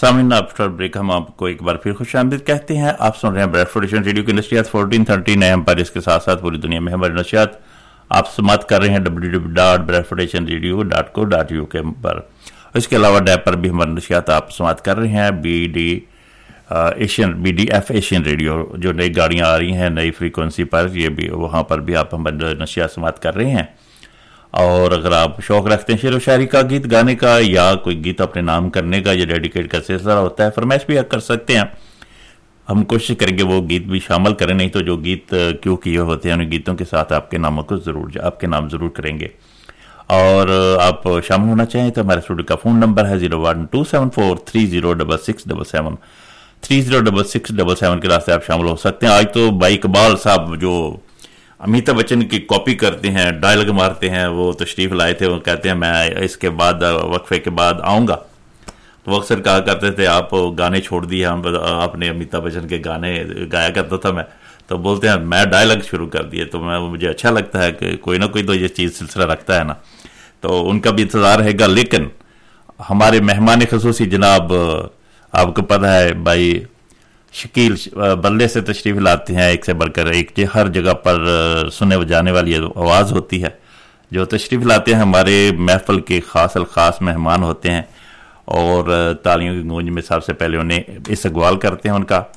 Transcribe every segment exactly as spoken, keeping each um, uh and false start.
सामने after break हम आपको एक बार फिर खुशामदीद कहते हैं। आप सुन रहे हैं ब्रेडफोर्ड एशियन रेडियो की नशियात फोर्टीन थर्टी नए पर, इसके साथ साथ पूरी दुनिया में हमारी नशियात आप समात कर रहे हैं W W W dot Bradford Asian radio dot co dot U के पर। इसके अलावा डैब पर भी हमारी नशियात आप समात कर रहे हैं B D Asian B D F Asian radio, जो नई गाड़ियाँ आ रही हैं नई फ्रीक्वेंसी पर, ये भी वहाँ पर भी आप हमारी नशियात समात कर रहे हैं। और अगर आप शौक़ रखते हैं शेर व शायरी का, गीत गाने का, या कोई गीत अपने नाम करने का, या डेडिकेट का सिलसिला होता है, फरमाइश भी कर सकते हैं। हम कोशिश करेंगे वो गीत भी शामिल करें, नहीं तो जो गीत क्यों किए होते हैं उन गीतों के साथ आपके नामों को ज़रूर आपके नाम ज़रूर करेंगे। और आप शामिल होना चाहें तो हमारे स्टूडियो का फ़ोन नंबर है zero one two seven four three zero double six double seven three zero double six double seven के रास्ते आप शामिल हो सकते हैं। आज तो भाई इकबाल साहब जो अमिताभ बच्चन की कॉपी करते हैं, डायलॉग मारते हैं, वो तशरीफ लाए थे। वो कहते हैं मैं इसके बाद वक्फे के बाद आऊँगा। तो वो अक्सर कहा करते थे आप गाने छोड़ दिए, हम आपने अमिताभ बच्चन के गाने गाया करता था मैं, तो बोलते हैं मैं डायलॉग शुरू कर दिए। तो मैं मुझे अच्छा लगता है कि कोई ना कोई तो ये चीज़ सिलसिला रखता है ना, तो उनका भी इंतज़ार रहेगा। लेकिन हमारे मेहमान ख़ुसूसी जनाब, आपको पता है भाई शकील बल्ले से तशरीफ़ लाते हैं, एक से बढ़कर एक, हर जगह पर सुने जाने वाली आवाज़ होती है। जो तशरीफ़ लाते हैं हमारे महफिल के ख़ास अलख़ास मेहमान होते हैं, और तालियों की गूंज में सबसे पहले उन्हें इस्तक़बाल करते हैं उनका।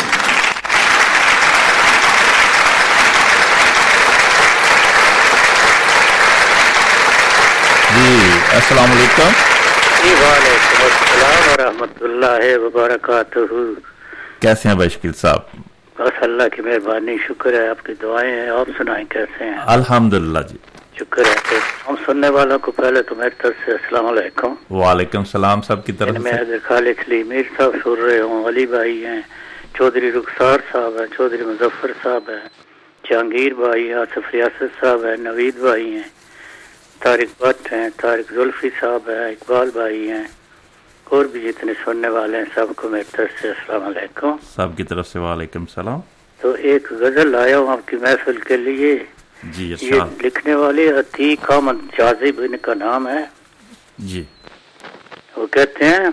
जी अस्सलाम वालेकुम। जी वालेकुम अस्सलाम व रहमतुल्लाहि व बरकातहू। कैसे हैं भाई शकील साहब? बस अल्लाह की मेहरबानी, शुक्र है, आपकी दुआएं हैं। आप सुनाएं कैसे हैं? अल्हम्दुलिल्लाह जी, शुक्र है। तो हम सुनने वालों को पहले तो मेरी तरफ से अस्सलाम वालेकुम। वालेकुम सलाम सब की तरफ से। मैं अगर खालिद अली मीर साहब सुन रहे हूँ, अली भाई हैं, चौधरी रुखसार साहब हैं, चौधरी मुजफ्फर साहब हैं, जहांगीर भाई हैं, आसिफ रियासत साहब हैं, नवीद भाई हैं, तारिक भट्ट हैं, तारिक जुल्फी साहब हैं, इकबाल भाई हैं, और भी जितने सुनने वाले हैं सबको मेरी तरफ से अस्सलाम वालेकुम। सब की तरफ से वालेकुम सलाम। तो एक गजल लाया हूँ आपकी महफिल के लिए। जी ये लिखने वाले अतीक अहमद जाजिब इनका नाम है जी। वो कहते हैं,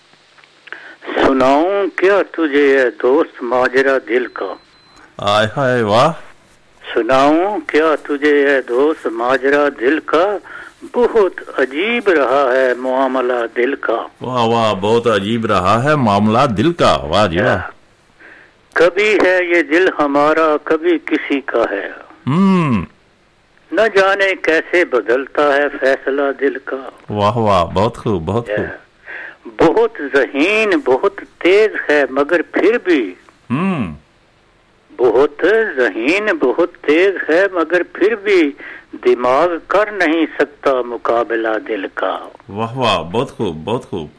सुनाऊं क्या तुझे है दोस्त माजरा दिल का। आय हाय वाह। सुनाऊं क्या तुझे है दोस्त माजरा दिल का, बहुत अजीब रहा है मामला दिल का। वाह वाह, बहुत अजीब रहा है मामला दिल का। वाह जी वाह। कभी है ये दिल हमारा, कभी किसी का है, हम्म न जाने कैसे बदलता है फैसला दिल का। वाह वाह, बहुत खूब बहुत खूब। बहुत ज़हीन बहुत तेज है मगर फिर भी, हम्म बहुत ज़हीन बहुत तेज है मगर फिर भी, दिमाग कर नहीं सकता मुकाबला दिल का। वाह वाह, बहुत खूब बहुत खूब।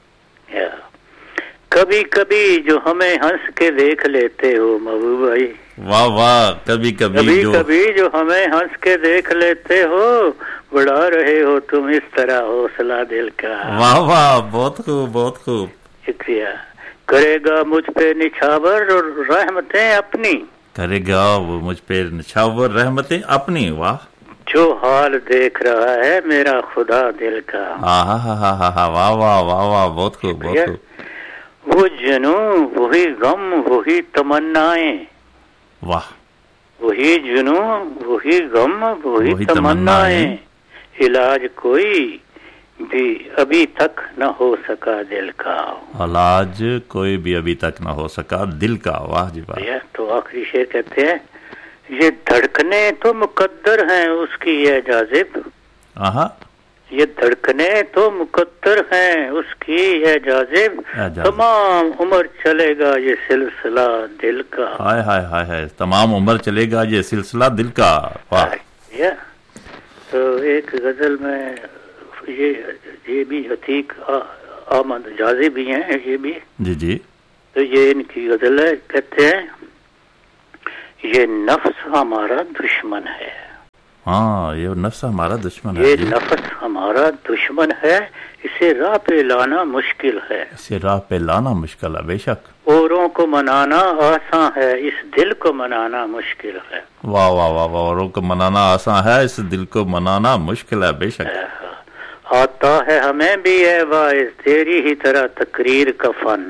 कभी कभी जो हमें हंस के देख लेते हो महबूब भाई। वाह वाह, कभी कभी कभी जो कभी जो हमें हंस के देख लेते हो, बढ़ा रहे हो तुम इस तरह हौसला दिल का। वाह वाह, बहुत खूब बहुत खूब। शुक्रिया। करेगा मुझ पे निछावर और रहमतें अपनी, करेगा वो मुझ पे निछावर रहमतें अपनी। वाह। जो हाल देख रहा है मेरा खुदा दिल का। हाँ हाँ हाँ हाँ हाँ, वाह वाह वाह वाह, बहुत खूब बहुत खूब। वो जुनू वही गम वही तमन्नाएं। वाह। वही जुनू वही गम वही, वही तमन्नाएं, इलाज कोई भी अभी तक न हो सका दिल का। इलाज कोई भी अभी तक न हो सका दिल का। वाह जी वाह। तो आखिरी शेर कहते हैं, ये धड़कने तो मुकद्दर हैं उसकी है जाजिब। आहा। ये धड़कने तो मुकद्दर हैं उसकी है जाजिब, तमाम उम्र चलेगा ये सिलसिला दिल का। हाय हाय हाय हाय, तमाम उम्र चलेगा ये सिलसिला दिल का। वाह। तो एक गजल में ये ये भी अतीक अहमद जाजिब भी हैं ये भी। जी जी। तो ये इनकी गजल है, कहते हैं, ये नफ्स हमारा दुश्मन है। हाँ, ये नफ्स हमारा दुश्मन है। ये नफ्स हमारा दुश्मन है, इसे राह पे लाना मुश्किल है। इसे राह पे लाना मुश्किल है, बेशक। औरों को मनाना आसान है, इस दिल को मनाना मुश्किल है। वाह वाह वाह वाह, औरों को मनाना आसान है, इस दिल को मनाना मुश्किल है, बेशक। آتا ہے ہمیں بھی ہے واعظ تیری ہی طرح تقریر کا فن،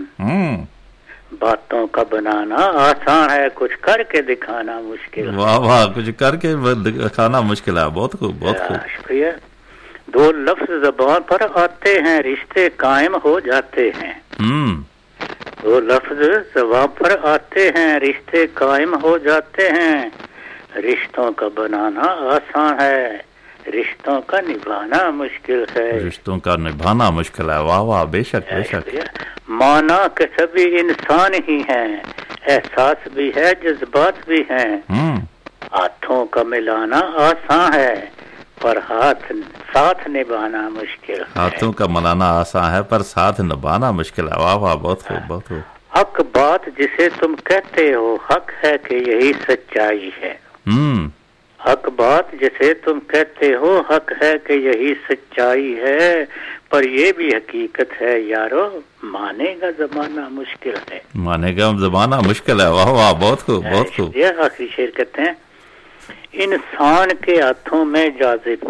باتوں کا بنانا آسان ہے کچھ کر کے دکھانا مشکل ہے۔ واہ واہ، کچھ کر کے دکھانا مشکل ہے، بہت خوب بہت خوب، شکریہ۔ دو لفظ زبان پر آتے ہیں رشتے قائم ہو جاتے ہیں، دو لفظ زبان پر آتے ہیں رشتے قائم ہو جاتے ہیں، رشتوں کا بنانا آسان ہے رشتوں کا نبھانا مشکل ہے، رشتوں کا نبھانا مشکل ہے، واہ واہ، بے شک بے شک۔ مانا کہ سبھی انسان ہی ہیں، احساس بھی ہے جذبات بھی ہیں، ہاتھوں کا ملانا آسان ہے پر ہاتھ ساتھ نبھانا مشکل ہے، ہاتھوں کا ملانا آسان ہے پر ساتھ نبھانا مشکل ہے، واہ واہ، بہت خوب بہت خوب۔ حق بات جسے تم کہتے ہو حق ہے کہ یہی سچائی ہے، حق بات جسے تم کہتے ہو حق ہے کہ یہی سچائی ہے، پر یہ بھی حقیقت ہے یارو مانے گا زمانہ مشکل ہے، مانے گا زمانہ مشکل ہے، واہ واہ، بہت خوب بہت خوب۔ یہ آخری شعر کہتے ہیں انسان کے ہاتھوں میں جاذب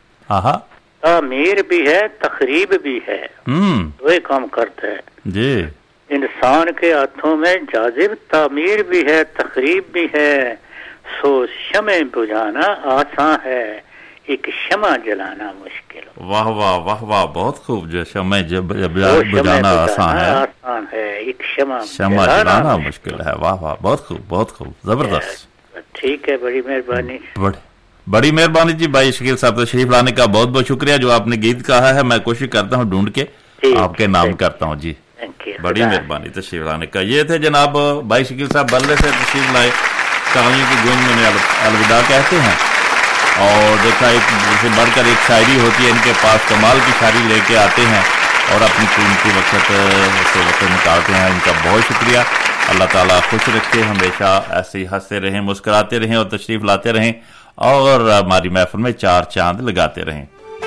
تعمیر بھی ہے تخریب بھی ہے، وہی کام کرتا ہے جی، انسان کے ہاتھوں میں جاذب تعمیر بھی ہے تخریب بھی ہے، سو شمع بجھانا آسان ہے ایک شمع جلانا مشکل، واہ واہ واہ واہ، بہت خوب، جو شمع بجھانا آسان ہے آسان ہے ایک شمع شمع جلانا مشکل ہے، واہ واہ، بہت خوب بہت خوب، زبردست، ٹھیک ہے، بڑی مہربانی، بڑی مہربانی جی بھائی شکیل صاحب تشریف لانے کا بہت بہت شکریہ، جو آپ نے گیت کہا ہے میں کوشش کرتا ہوں ڈھونڈ کے آپ کے نام کرتا ہوں جی، بڑی مہربانی تشریف لانے کا۔ یہ تھے جناب بھائی شکیل صاحب بلے سے تشریف لائے، کہانیوں کی گونج میں الوداع کہتے ہیں، اور دیکھا ایک سے بڑھ کر ایک شاعری ہوتی ہے، ان کے پاس کمال کی شاعری لے کے آتے ہیں اور اپنی قیمتی وقت سے وقت نکالتے ہیں، ان کا بہت شکریہ، اللہ تعالیٰ خوش رکھے، ہمیشہ ایسے ہی ہنستے رہیں مسکراتے رہیں اور تشریف لاتے رہیں اور ہماری محفل میں چار چاند لگاتے رہیں۔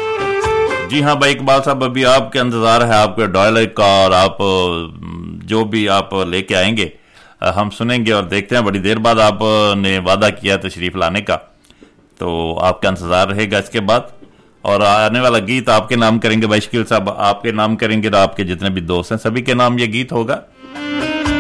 جی ہاں بھائی اقبال صاحب، ابھی آپ کے انتظار ہے آپ کے ڈائلگ کا، اور آپ جو بھی آپ لے کے آئیں گے ہم سنیں گے اور دیکھتے ہیں، بڑی دیر بعد آپ نے وعدہ کیا تشریف لانے کا، تو آپ کا انتظار رہے گا اس کے بعد، اور آنے والا گیت آپ کے نام کریں گے بھائی شکیل صاحب، آپ کے نام کریں گے تو آپ کے جتنے بھی دوست ہیں سبھی کے نام یہ گیت ہوگا،